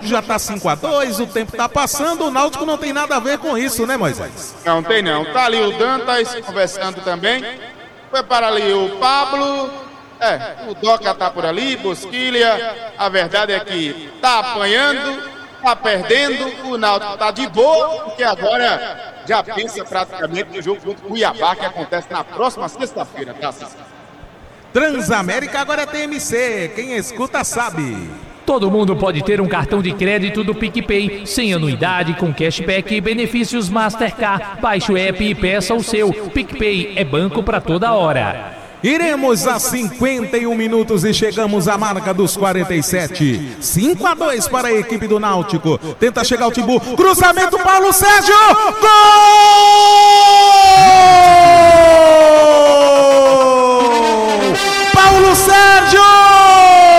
já tá 5-2, o tempo tá passando, o Náutico não tem nada a ver com isso, né, Moisés? Não tem não. Tá ali o Dantas conversando também. Foi para ali o Pablo. O Doca tá por ali, Bosquilha. A verdade é que tá apanhando, tá perdendo. O Náutico tá de boa, porque agora já pensa praticamente no jogo contra o Cuiabá, que acontece na próxima sexta-feira, tá? Transamérica agora é TMC, quem escuta sabe. Todo mundo pode ter um cartão de crédito do PicPay, sem anuidade, com cashback e benefícios Mastercard. Baixe o app e peça o seu. PicPay é banco para toda hora. Iremos a 51 minutos e chegamos à marca dos 47. 5-2 para a equipe do Náutico. Tenta chegar o Timbu. Cruzamento, Paulo Sérgio. Gol! Paulo Sérgio!